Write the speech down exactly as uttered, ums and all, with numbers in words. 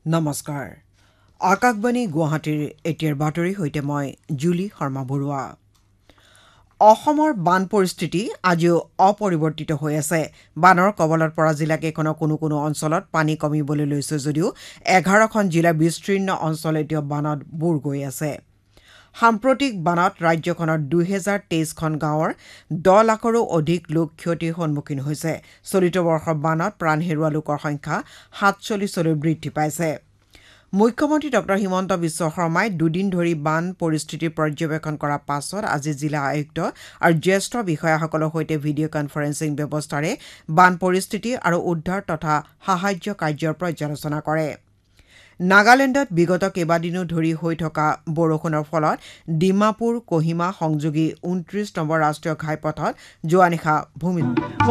নমস্কাৰ আকাশবাণী গুৱাহাটীৰ এতিয়াৰ বাতৰি হৈতে মই জুলি শৰ্মা বৰুৱা অসমৰ বান পৰিস্থিতি আজিও অপৰিৱৰ্তিত হৈ আছে বানৰ কবলত পৰা জিলাকেইখনৰ কোনো কোনো অঞ্চলত পানী কমিবলৈ লৈছে যদিও এঘাৰখন জিলা বিস্তীৰ্ণ অঞ্চল এতিয়া বানত বুৰ গৈ আছে সাম্প্ৰতিক বানত ৰাজ্যখনৰ দুই হাজাৰ তেইছখন গাঁৱৰ দহ লাখৰো অধিক লোক ক্ষতিৰ সন্মুখীন হৈছে চলিত বৰ্ষৰ বানত প্ৰাণ হেৰুওৱা লোকৰ সংখ্যা সাতচল্লিছলৈ বৃদ্ধি পাইছে মুখ্যমন্ত্ৰী ডক্টৰ হিমন্ত বিশ্ব শৰ্মাই দুদিন ধৰি বান পৰিস্থিতি পৰ্যবেক্ষণ কৰাৰ পাছত আজি জিলা আয়ুক্ত আৰু জ্যেষ্ঠ বিষয়াসকলৰ সৈতে ভিডিঅ' কনফাৰেন্সিং ব্যৱস্থাৰে বান পৰিস্থিতি আৰু উদ্ধাৰ তথা সাহায্য কাৰ্যৰ পৰ্যালোচনা কৰে নাগালেণ্ডত বিগত কেইবাদিনো ধৰি হৈ থকা বৰষুণৰ ফলত ডিমাপুৰ কহিমা সংযোগী ঊনত্ৰিশ নম্বৰ ৰাষ্ট্ৰীয় ঘাইপথত যোৱা নিশা ভূমি